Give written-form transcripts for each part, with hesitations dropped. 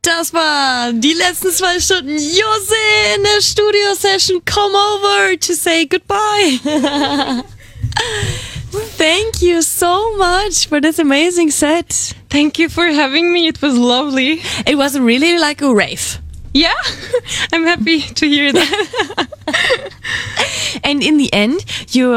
Das war die letzten 2 Stunden. Jose in der Studio-Session. Come over to say goodbye. Thank you so much for this amazing set. Thank you for having me. It was lovely. It was really like a rave. Yeah, I'm happy to hear that. And in the end,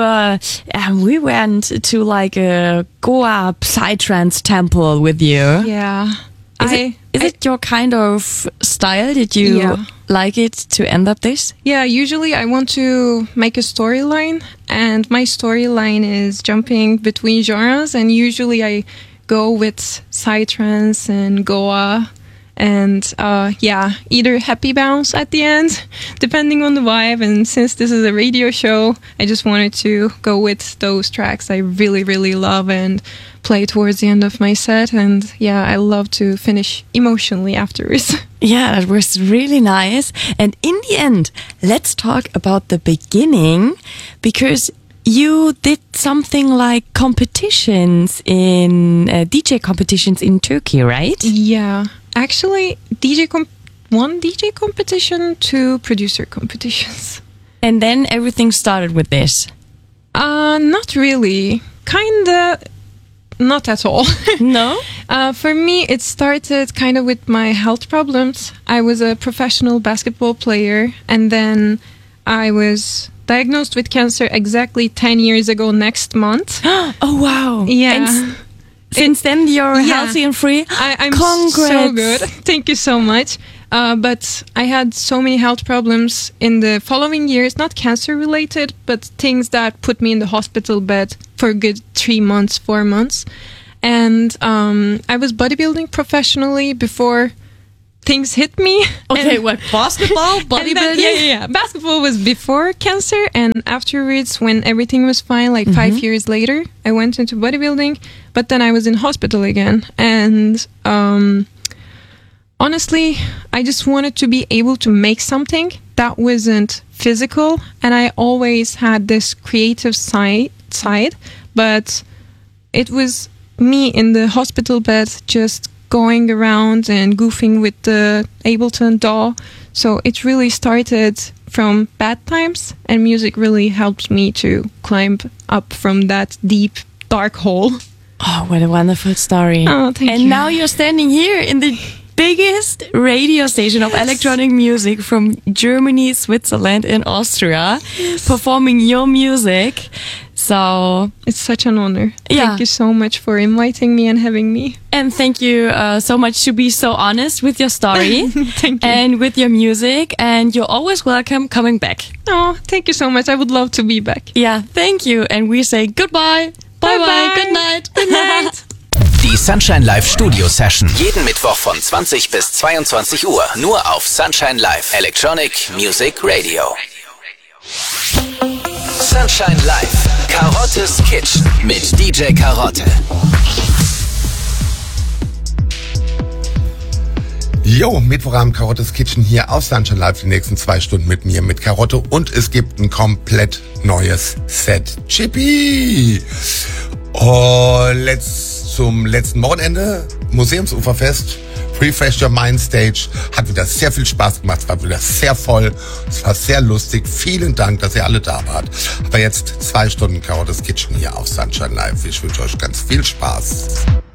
we went to like a Goa Psytrance temple with you. Yeah. Is it your kind of style? Did you like it to end up this? Yeah, usually I want to make a storyline, and my storyline is jumping between genres, and usually I go with Psytrance and Goa. And either happy bounce at the end, depending on the vibe. And since this is a radio show, I just wanted to go with those tracks I really, really love and play towards the end of my set. And yeah, I love to finish emotionally afterwards. Yeah, that was really nice. And in the end, let's talk about the beginning, because you did something like competitions in DJ competitions in Turkey, right? Yeah. Actually, one DJ competition, 2 producer competitions. And then everything started with this? Not really. Kinda, not at all. No? For me, it started kind of with my health problems. I was a professional basketball player, and then I was diagnosed with cancer exactly 10 years ago next month. Oh, wow. Yeah. And since then, you're healthy and free. I'm Congrats. so good. Thank you so much. But I had so many health problems in the following years, not cancer related, but things that put me in the hospital bed for a good 3 months, 4 months. And I was bodybuilding professionally before things hit me. Okay, what? Basketball? Bodybuilding? Yeah. Basketball was before cancer, and afterwards, when everything was fine, like 5 years later, I went into bodybuilding, but then I was in hospital again. And honestly, I just wanted to be able to make something that wasn't physical, and I always had this creative side, but it was me in the hospital bed just going around and goofing with the Ableton DAW. So it really started from bad times, and music really helped me to climb up from that deep, dark hole. Oh, what a wonderful story. Oh, thank you. And now you're standing here in the biggest radio station of electronic music from Germany, Switzerland, and Austria, performing your music. So it's such an honor. Yeah. Thank you so much for inviting me and having me. And thank you so much to be so honest with your story. Thank you. And with your music. And you're always welcome coming back. Oh, thank you so much. I would love to be back. Yeah, thank you. And we say goodbye. Bye bye. Good night. Good night. Die Sunshine Live Studio Session. Jeden Mittwoch von 20 bis 22 Uhr. Nur auf Sunshine Live Electronic Music Radio. Sunshine Live. Karottes Kitchen mit DJ Karotte. Jo, Mittwochabend Karottes Kitchen hier auf Sunshine Live. Die nächsten 2 Stunden mit mir, mit Karotte. Und es gibt ein komplett neues Set. Chippy! Zum letzten Wochenende, Museumsuferfest, Refresh Your Mind Stage, hat wieder sehr viel Spaß gemacht, es war wieder sehr voll, es war sehr lustig. Vielen Dank, dass ihr alle da wart. Aber jetzt 2 Stunden Karottes Kitchen hier auf Sunshine Live. Ich wünsche euch ganz viel Spaß.